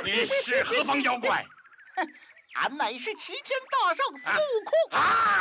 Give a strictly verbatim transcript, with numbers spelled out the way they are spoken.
你是何方妖怪？ 俺乃是齐天大圣孙悟空啊！